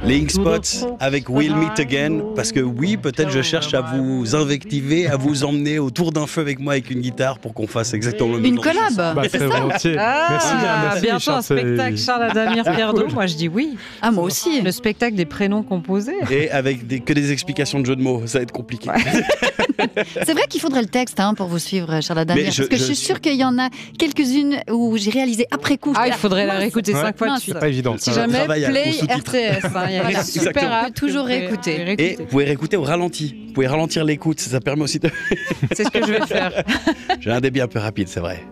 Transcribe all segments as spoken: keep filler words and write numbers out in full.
Ink Spots avec We'll Meet Again, parce que oui, peut-être je cherche à vous invectiver, à vous emmener autour d'un feu avec moi avec une guitare pour qu'on fasse exactement le même. Une collab, bah, c'est ça. volontiers. Ah, Merci bien, merci, bientôt Charles, un spectacle c'est- Charles Adamir Pierre Do. Moi je dis oui. Ah, moi aussi. Le spectacle des prénoms composés. Et avec des, que des explications de jeux de mots, ça va être compliqué. C'est vrai qu'il faudrait le texte hein, pour vous suivre, Charles Adamir. Mais je- parce que je, je- suis sûre qu'il y en a quelques-unes où j'ai réalisé après coup. Ah, il J'étais faudrait là, la mince. réécouter Ouais. cinq fois de Mince. suite. C'est pas évident. Si ça. jamais, travail à- play au sous-titre. R T S. hein, Il y a Voilà. une super Exactement. app. Toujours que vous pouvez réécouter. Et réécouter. vous pouvez réécouter au ralenti. Vous pouvez ralentir l'écoute, ça permet aussi de. C'est ce que je vais faire. J'ai un débit un peu rapide, c'est vrai.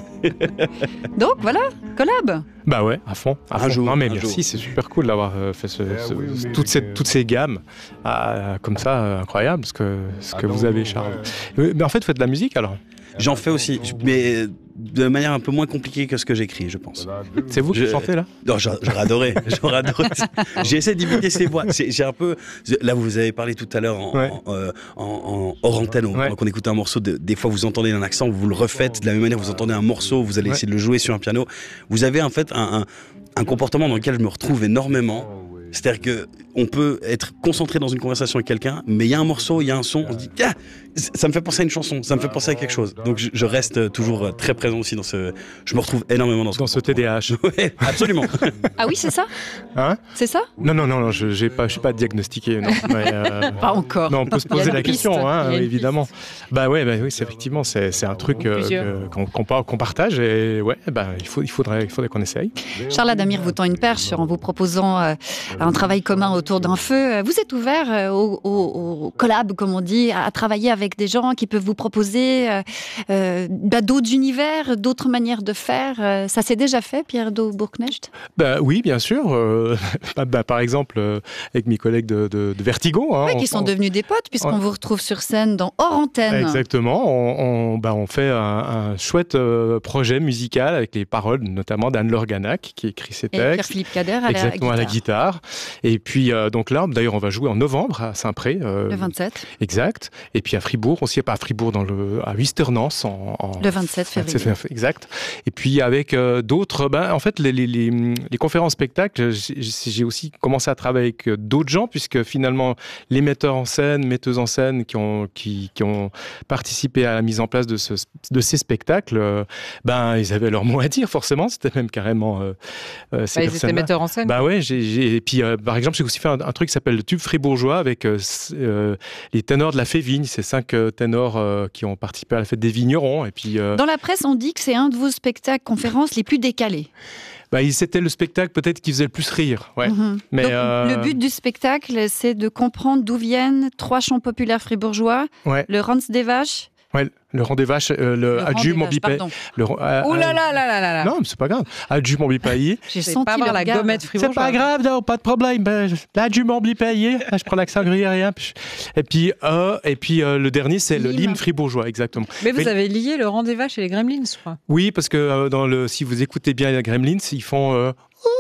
Donc voilà, collab. Bah ouais, à fond. À Un fond. jour, non mais un merci, jour. c'est super cool d'avoir euh, fait ce, ce- toutes, ces, toutes ces gammes ah, comme ça, euh, incroyable ce que, ce que vous avez, Charles. Euh, Mais en fait, vous faites de la musique alors. J'en fais aussi, mais de manière un peu moins compliquée que ce que j'écris, je pense. C'est vous qui Je- chantez là. Non, j'a- j'aurais adoré. J'aurais adoré. J'ai essayé d'imiter ses voix. C'est- J'ai un peu. Là, vous avez parlé tout à l'heure en, Ouais. en, euh, en- en- hors antenne, Ouais. pendant qu'on écoutait un morceau. De, des fois, vous entendez un accent, vous le refaites de la même manière. Vous entendez un morceau, vous allez Ouais. essayer de le jouer sur un piano. Vous avez en fait un, un, un comportement dans lequel je me retrouve énormément. C'est-à-dire que on peut être concentré dans une conversation avec quelqu'un, mais il y a un morceau, il y a un son, on se dit ah, ça me fait penser à une chanson, ça me fait penser à quelque chose. Donc je, je reste toujours très présent aussi dans ce. Je me retrouve énormément dans ce. Dans ce T D A H. Ouais, absolument. Ah oui, c'est ça. Hein C'est ça. Non, non, non, non, je j'ai pas, je suis pas diagnostiqué. Non, mais, euh, Pas encore. mais on peut se Il y a poser une la piste. question, hein, Il y a une évidemment. Bah ouais, bah oui, c'est effectivement, c'est c'est un truc euh, Plusieurs. que- qu'on qu'on par- qu'on partage et ouais, bah il faut, il faudrait, il faudrait qu'on essaye. Charles Adamir vous tend une perche en vous proposant euh, un travail commun autour d'un feu. Vous êtes ouvert euh, au, au- au collab, comme on dit, à, à travailler avec des gens qui peuvent vous proposer euh, euh, bah, d'autres univers, d'autres manières de faire. Euh, ça s'est déjà fait, Pierre Do Bourknecht. Bah oui, bien sûr. euh, bah, bah, par exemple, euh, avec mes collègues de, de, de Vertigo. Hein, Oui, on- qui sont on- devenus des potes, puisqu'on Ouais. vous retrouve sur scène dans Hors Antenne. Exactement. On, on, bah, on fait un, un chouette euh, projet musical avec les paroles notamment d'Anne Lorganac qui écrit ses Et textes. Pierre-Philippe Cader à la Exactement, guitare. à la guitare. Et puis, euh, donc là, d'ailleurs, on va jouer en novembre à Saint-Pré. euh, Le vingt-sept. Exact. Et puis à Fribourg, aussi, pas à Fribourg, dans le, à Wisternance. En, en- Le vingt-sept février. Exact. Et puis avec euh, d'autres, ben, en fait, les, les, les, les conférences spectacles, j'ai j'ai aussi commencé à travailler avec euh, d'autres gens, puisque finalement, les metteurs en scène, metteuses en scène qui ont, qui, qui ont participé à la mise en place de, ce, de ces spectacles, euh, ben, ils avaient leur mot à dire, forcément. C'était même carrément euh, euh, ces Bah, ils étaient personnes-là. metteurs en scène. Bah ouais, j'ai, j'ai- et puis euh, par exemple, j'ai aussi fait un, un truc qui s'appelle le tube fribourgeois avec euh, c- euh, les ténors de la Févigne, ces cinq euh, ténors euh, qui ont participé à la fête des vignerons. Et puis, euh, Dans la presse, on dit que c'est un de vos spectacles conférences les plus décalés. bah, il- c'était le spectacle peut-être qui faisait le plus rire. Ouais. Mhm. Mais, Donc, euh, le but du spectacle, c'est de comprendre d'où viennent trois chants populaires fribourgeois, Ouais. le Rans des Vaches, Ouais, le rang des vaches, euh, le, le Rans adju des mon Vaches, bipé. pardon. Le, euh, Ouh là euh, là là là là là. Non, mais c'est pas grave. Adju mon bipaillé. J'ai C'est senti pas avoir le la regard. gommette fribourgeoise. C'est pas grave, non, pas de problème. Ben, l'adju mon bipayé. Je prends l'accent gruyérien. puis je- Et puis, euh, et puis euh, le dernier, c'est le L'hymne. l'hymne fribourgeois, exactement. Mais vous Mais- avez lié le rang des vaches et les gremlins, je crois. Oui, parce que euh, dans le, si vous écoutez bien les Gremlins, ils font. euh,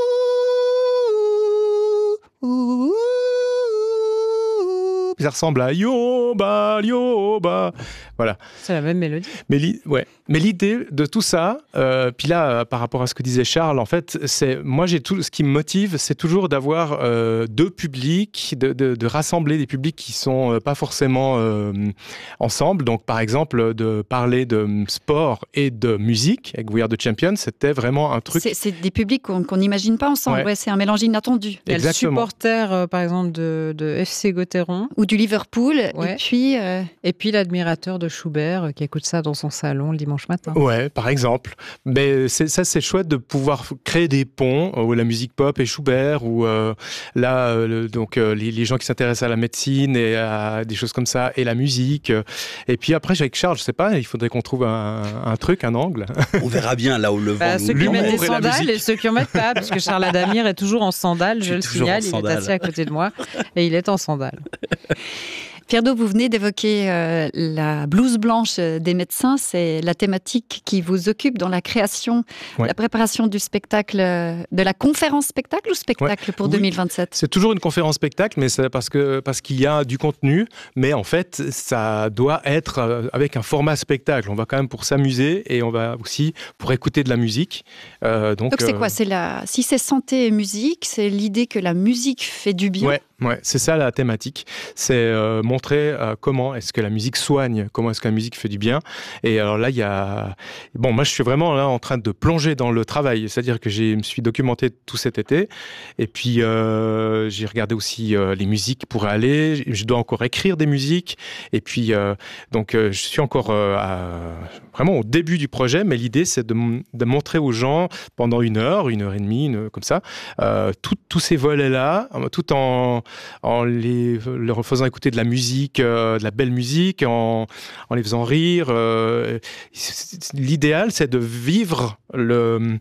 ça ressemble à Yoba, Yoba. Voilà. C'est la même mélodie. Mais l'i- ouais. Mais l'idée de tout ça, euh, puis là, euh, par rapport à ce que disait Charles, en fait, c'est moi, j'ai tout ce qui me motive, c'est toujours d'avoir euh, deux publics, de, de, de rassembler des publics qui sont euh, pas forcément euh, ensemble. Donc, par exemple, de parler de sport et de musique avec We Are the Champions, c'était vraiment un truc. C'est c'est des publics qu'on qu'on n'imagine pas ensemble. Ouais. Ouais, c'est un mélange inattendu. Il y a le Exactement. supporter, euh, par exemple, de, de F C Gauthieron. Ou du Liverpool. Ouais. Et puis, euh, Et puis l'admirateur de Schubert euh, qui écoute ça dans son salon le dimanche matin. Ouais, par exemple. Mais c'est, ça, c'est chouette de pouvoir f- créer des ponts euh, où la musique pop et Schubert, ou euh, là, euh, le- donc euh, les, les gens qui s'intéressent à la médecine et à des choses comme ça, et la musique. euh. Et puis après, avec Charles, je sais pas, il faudrait qu'on trouve un, un truc, un angle. On verra bien là où le vent Bah, nous ceux qui nous mettent des l'humour et la sandales musique. et ceux qui en mettent pas, parce que Charles Adamir est toujours en sandales, je Je suis le toujours signale, en il est sandales. assis à côté de moi et il est en sandales. Pierre-Do, vous venez d'évoquer euh, la blouse blanche des médecins. C'est la thématique qui vous occupe dans la création, ouais. la préparation du spectacle, de la conférence spectacle ou spectacle ouais. pour oui. deux mille vingt-sept? C'est toujours une conférence spectacle, mais c'est parce que parce qu'il y a du contenu, mais en fait, ça doit être avec un format spectacle. On va quand même pour s'amuser et on va aussi pour écouter de la musique. Euh, donc, donc c'est euh... quoi? C'est la... Si c'est santé et musique, c'est l'idée que la musique fait du bien. Ouais. Ouais, c'est ça la thématique, c'est euh, montrer euh, comment est-ce que la musique soigne, comment est-ce que la musique fait du bien. Et alors là, il y a... Bon, moi, je suis vraiment là en train de plonger dans le travail, c'est-à-dire que je me suis documenté tout cet été, et puis euh, j'ai regardé aussi euh, les musiques qui pourraient aller, je dois encore écrire des musiques, et puis euh, donc euh, je suis encore euh, à, vraiment au début du projet, mais l'idée, c'est de, de montrer aux gens pendant une heure, une heure et demie, une, comme ça, euh, tous ces volets-là, tout en... en les, leur faisant écouter de la musique, euh, de la belle musique, en, en les faisant rire. Euh, l'idéal, c'est de vivre le,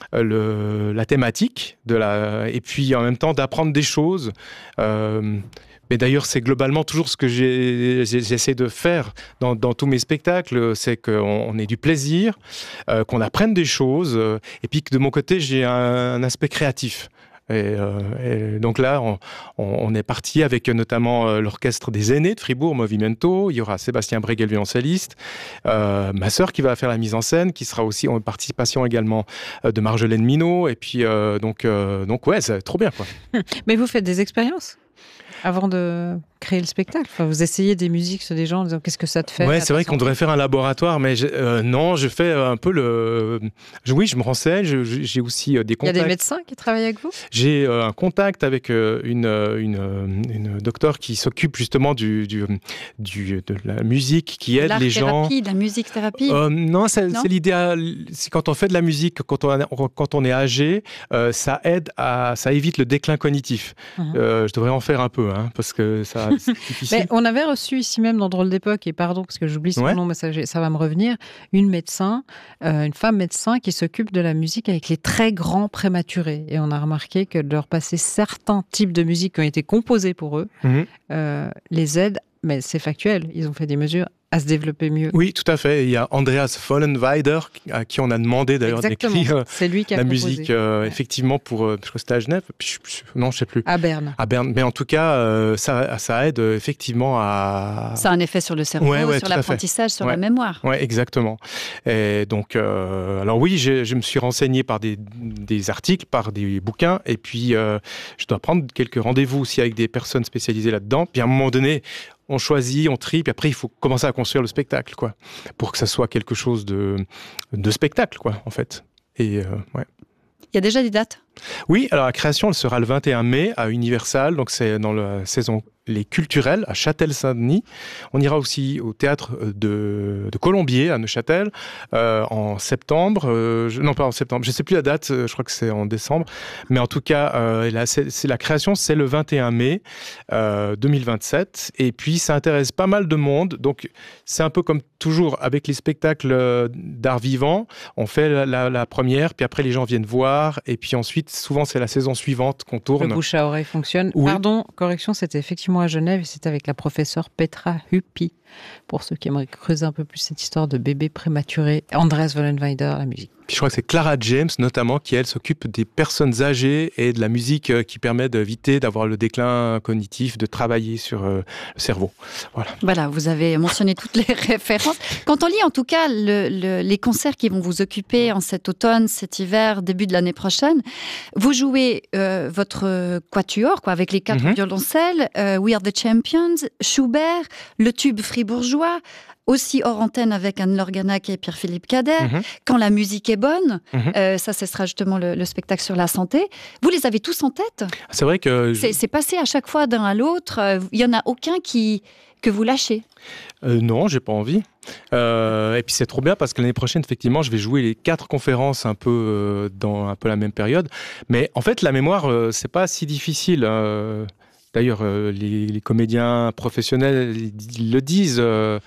le, la thématique, de la, et puis en même temps d'apprendre des choses. Euh, Mais d'ailleurs, c'est globalement toujours ce que j'ai, j'essaie de faire dans, dans tous mes spectacles, c'est qu'on on ait du plaisir, euh, qu'on apprenne des choses, euh, et puis que de mon côté, j'ai un, un aspect créatif. Et, euh, et donc là, on, on est parti avec notamment euh, l'orchestre des aînés de Fribourg, Movimento. Il y aura Sébastien Breguel, violoncelliste, euh, ma sœur qui va faire la mise en scène, qui sera aussi en participation également euh, de Marjolaine Minot. Et puis, euh, donc, euh, donc ouais, c'est trop bien, quoi. Mais vous faites des expériences avant de créer le spectacle. Enfin, vous essayez des musiques sur des gens en disant qu'est-ce que ça te fait. Ouais, c'est vrai qu'on devrait faire un laboratoire, mais je, euh, non, je fais un peu le. Je, oui, je me renseigne. Je, j'ai aussi euh, des contacts. Il y a des médecins qui travaillent avec vous? J'ai euh, un contact avec euh, une, une, une docteure qui s'occupe justement du, du, du, de la musique, qui aide L'art les gens. thérapie, de la musique thérapie. Euh, non, c'est, non c'est l'idéal. C'est quand on fait de la musique, quand on, quand on est âgé, euh, ça aide à, ça évite le déclin cognitif. Mmh. Euh, je devrais en faire un peu, hein, parce que ça. C'est difficile. Mais on avait reçu ici même dans Drôle d'époque, et pardon parce que j'oublie son ouais. nom, mais ça, ça va me revenir, une médecin, euh, une femme médecin qui s'occupe de la musique avec les très grands prématurés. Et on a remarqué que de leur passer certains types de musique qui ont été composés pour eux, mmh. euh, les aide, mais c'est factuel, ils ont fait des mesures à se développer mieux. Oui, tout à fait. Il y a Andreas Vollenweider, à qui on a demandé d'ailleurs Exactement. d'écrire c'est lui qui a la composé. musique, euh, ouais. effectivement, pour, euh, je crois que c'était à Genève, puis je, je, non, je ne sais plus. À Berne. À Berne. Mais en tout cas, euh, ça, ça aide euh, effectivement à... Ça a un effet sur le cerveau, ouais, ouais, sur l'apprentissage, sur ouais. la mémoire. Oui, exactement. Et donc, euh, alors oui, je, je me suis renseigné par des, des articles, par des bouquins, et puis euh, je dois prendre quelques rendez-vous aussi avec des personnes spécialisées là-dedans. Puis à un moment donné, on choisit, on trie, puis après il faut commencer à construire le spectacle, quoi, pour que ça soit quelque chose de, de spectacle, quoi, en fait. Et euh, ouais. Il y a déjà des dates ? Oui, alors la création, elle sera le vingt et un mai à Universal, donc c'est dans la saison Les Culturels à Châtel-Saint-Denis. On ira aussi au théâtre de, de Colombier à Neuchâtel euh, en septembre. Euh, je, non, pas en septembre, je ne sais plus la date, je crois que c'est en décembre. Mais en tout cas, euh, là, c'est, c'est la création, c'est le vingt et un mai euh, deux mille vingt-sept. Et puis, ça intéresse pas mal de monde. Donc, c'est un peu comme toujours avec les spectacles d'art vivant. On fait la, la, la première, puis après, les gens viennent voir. Et puis ensuite, souvent, c'est la saison suivante qu'on tourne. Le bouche à oreille fonctionne. Oui. Pardon, correction, c'était effectivement à Genève et c'était avec la professeure Petra Huppi. Pour ceux qui aimeraient creuser un peu plus cette histoire de bébé prématuré. Andreas Vollenweider, la musique. Puis je crois que c'est Clara James, notamment, qui, elle, s'occupe des personnes âgées et de la musique qui permet d'éviter d'avoir le déclin cognitif, de travailler sur euh, le cerveau. Voilà. Voilà, vous avez mentionné toutes les références. Quand on lit, en tout cas, le, le, les concerts qui vont vous occuper en cet automne, cet hiver, début de l'année prochaine, vous jouez euh, votre quatuor, quoi, avec les quatre mm-hmm. violoncelles, euh, We Are the Champions, Schubert, le tube fribourgeois, aussi hors antenne avec Anne Lorganac et Pierre-Philippe Cadet. Mmh. Quand la musique est bonne, mmh. euh, ça, ce sera justement le, le spectacle sur la santé. Vous les avez tous en tête ? C'est vrai que... Je... C'est, c'est passé à chaque fois d'un à l'autre. Il n'y en a aucun qui, que vous lâchez ? euh, Non, j'ai pas envie. Euh, et puis c'est trop bien parce que l'année prochaine, effectivement, je vais jouer les quatre conférences un peu euh, dans un peu la même période. Mais en fait, la mémoire, euh, c'est pas si difficile. Euh... D'ailleurs, euh, les, les comédiens professionnels ils le disent... Euh...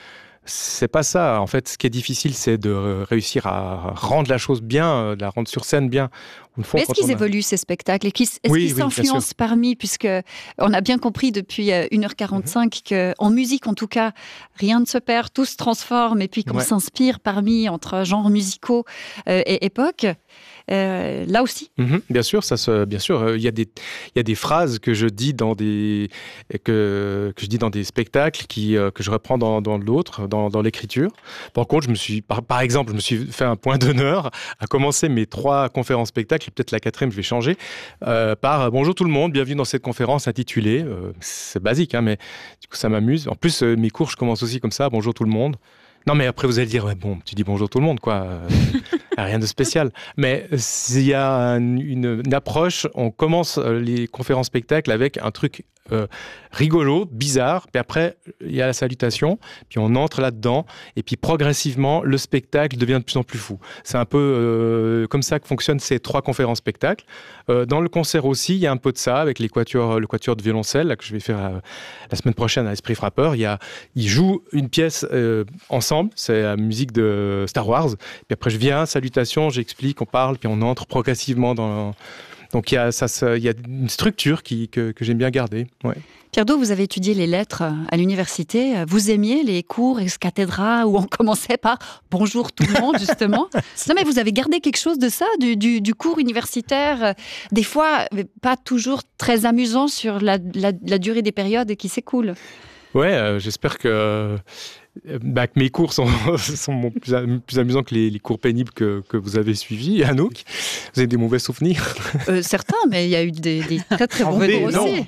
c'est pas ça. En fait, ce qui est difficile, c'est de réussir à rendre la chose bien, de la rendre sur scène bien. Mais est-ce qu'ils a... évoluent, ces spectacles? Est-ce oui, qu'ils oui, s'influencent parmi, puisque on a bien compris depuis une heure quarante-cinq mm-hmm. qu'en musique, en tout cas, rien ne se perd, tout se transforme, et puis qu'on ouais. s'inspire parmi, entre genres musicaux euh, et époques. Euh, là aussi. Mmh, bien sûr, ça se, bien sûr, il y a des, il y a des phrases que je dis dans des, que, que je dis dans des spectacles qui, euh, que je reprends dans, dans l'autre, dans, dans l'écriture. Par contre, je me suis, par, par exemple, je me suis fait un point d'honneur à commencer mes trois conférences spectacles, et peut-être la quatrième, je vais changer, euh, par bonjour tout le monde, bienvenue dans cette conférence intitulée. Euh, c'est basique, hein, mais du coup, ça m'amuse. En plus, euh, mes cours, je commence aussi comme ça, bonjour tout le monde. Non, mais après, vous allez dire, ouais, bon, tu dis bonjour tout le monde, quoi. Euh, rien de spécial. Mais s'il y a un, une, une approche, on commence les conférences spectacles avec un truc euh, rigolo, bizarre, puis après, il y a la salutation, puis on entre là-dedans, et puis progressivement, le spectacle devient de plus en plus fou. C'est un peu euh, comme ça que fonctionnent ces trois conférences spectacles. Euh, dans le concert aussi, il y a un peu de ça, avec les quatuors, le quatuor de violoncelle, là, que je vais faire la, la semaine prochaine à Esprit Frappeur. Il y a, ils jouent une pièce euh, ensemble, c'est la musique de Star Wars, puis après je viens, salutation, j'explique, on parle, puis on entre progressivement dans... Donc il y a, ça, ça, il y a une structure qui, que, que j'aime bien garder. Ouais. Pierre Do, vous avez étudié les lettres à l'université. Vous aimiez les cours ex cathedra où on commençait par « bonjour tout le monde » justement. Non mais vous avez gardé quelque chose de ça, du, du, du cours universitaire, des fois pas toujours très amusant sur la, la, la durée des périodes qui s'écoulent. Ouais, euh, j'espère que... Bah, que mes cours sont, sont plus, plus amusants que les, les cours pénibles que, que vous avez suivis, Anouk. Vous avez des mauvais souvenirs? euh, Certains, mais il y a eu des, des très très bons cours aussi.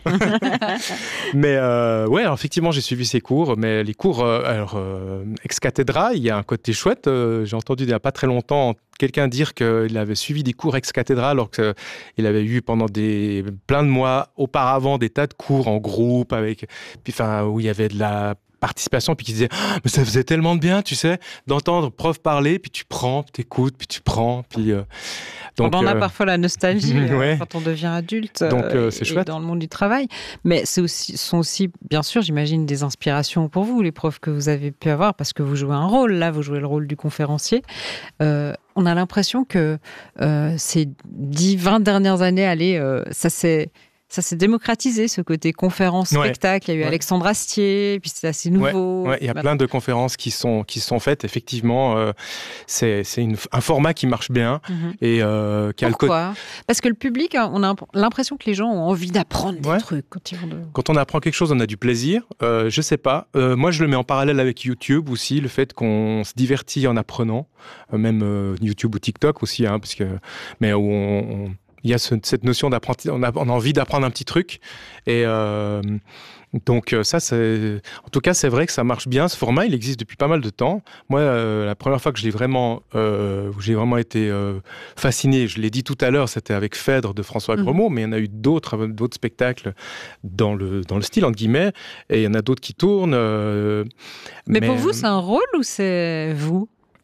Mais euh, ouais, alors, effectivement, j'ai suivi ces cours, mais les cours euh, alors, euh, ex cathedra, il y a un côté chouette. Euh, j'ai entendu il n'y a pas très longtemps quelqu'un dire qu'il avait suivi des cours ex cathedra alors qu'il avait eu pendant des, plein de mois auparavant des tas de cours en groupe, avec, puis, enfin, où il y avait de la participation, puis qui disait oh, mais ça faisait tellement de bien, tu sais, d'entendre prof parler, puis tu prends, puis t'écoutes, puis tu prends, puis euh, donc on en euh... a parfois la nostalgie ouais. quand on devient adulte, donc euh, c'est chouette dans le monde du travail, mais c'est aussi sont aussi bien sûr, j'imagine, des inspirations pour vous, les profs que vous avez pu avoir, parce que vous jouez un rôle là, vous jouez le rôle du conférencier. Euh, on a l'impression que euh, ces dix, vingt dernières années, allez, euh, ça s'est Ça s'est démocratisé, ce côté conférence-spectacle. Ouais. Il y a eu ouais. Alexandre Astier, puis c'est assez nouveau. Ouais. Ouais. Il y a plein de conférences qui sont, qui sont faites. Effectivement, euh, c'est, c'est une, un format qui marche bien. Mm-hmm. Et, euh, qui Pourquoi a le... Parce que le public, on a l'impression que les gens ont envie d'apprendre des ouais. trucs. Quand, ils vont de... quand on apprend quelque chose, on a du plaisir. Euh, je ne sais pas. Euh, moi, je le mets en parallèle avec YouTube aussi, le fait qu'on se divertit en apprenant. Euh, même euh, YouTube ou TikTok aussi, hein, parce que, mais où on... on il y a ce, cette notion d'apprentissage, on a, on a envie d'apprendre un petit truc. Et euh, donc ça, c'est, en tout cas, c'est vrai que ça marche bien. Ce format, il existe depuis pas mal de temps. Moi, euh, la première fois que je l'ai vraiment, euh, où j'ai vraiment été euh, fasciné, je l'ai dit tout à l'heure, c'était avec Phèdre de François Gremaud, mmh. mais il y en a eu d'autres, d'autres spectacles dans le, dans le style, entre guillemets, et il y en a d'autres qui tournent. Euh, mais, mais pour vous, c'est un rôle ou c'est vous ?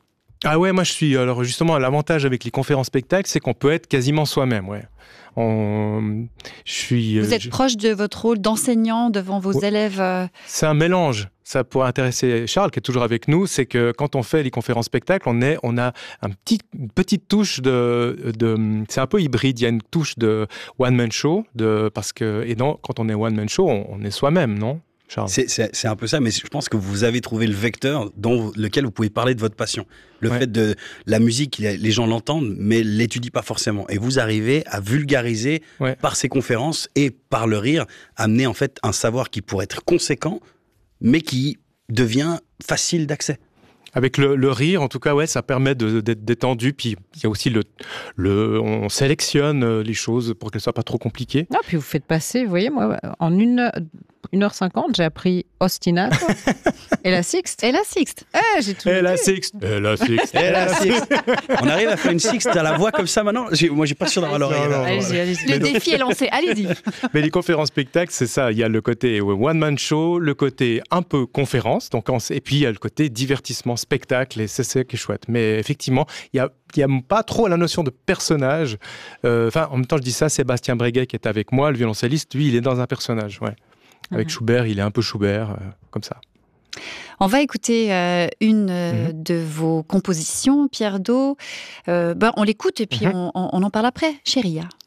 Ah ouais, moi je suis... Alors justement, l'avantage avec les conférences spectacles, c'est qu'on peut être quasiment soi-même, ouais. On... Je suis, Vous êtes je... proche de votre rôle d'enseignant devant vos ouais. élèves euh... C'est un mélange. Ça pourrait intéresser Charles, qui est toujours avec nous, c'est que quand on fait les conférences spectacles, on, est, on a un petit, une petite touche de, de... C'est un peu hybride, il y a une touche de one-man show, de, parce que et dans, quand on est one-man show, on, on est soi-même, non C'est, c'est, c'est un peu ça, mais je pense que vous avez trouvé le vecteur dans lequel vous pouvez parler de votre passion. Le ouais. fait de la musique, les gens l'entendent, mais l'étudient pas forcément. Et vous arrivez à vulgariser ouais. par ces conférences et par le rire, amener en fait un savoir qui pourrait être conséquent, mais qui devient facile d'accès. Avec le, le rire, en tout cas, ouais, ça permet de, d'être détendu. Puis il y a aussi le, le, on sélectionne les choses pour qu'elles soient pas trop compliquées. Ah, puis vous faites passer, vous voyez, moi, en une une heure cinquante, j'ai appris ostinato et la sixte. Et la sixte. Eh, j'ai tout. Et la sixte. Et la sixte. Et la sixte. On arrive à faire une sixte à la voix comme ça maintenant. J'ai, moi, j'ai pas sûr d'avoir l'oreille. Allez-y, allez-y. Le défi est lancé. Allez-y. Mais les conférences spectacles, c'est ça. Il y a le côté one man show, le côté un peu conférence, donc et puis il y a le côté divertissement spectacle. Et c'est ça qui est chouette. Mais effectivement, il y a il n'y a pas trop la notion de personnage. Euh, enfin, en même temps, je dis ça, Sébastien Breguet qui est avec moi, le violoncelliste, lui, il est dans un personnage, ouais. Avec mmh. Schubert, il est un peu Schubert, euh, comme ça. On va écouter euh, une euh, mmh. de vos compositions, Pierre Dault. Euh, ben, on l'écoute et puis mmh. on, on, on en parle après. Chéria.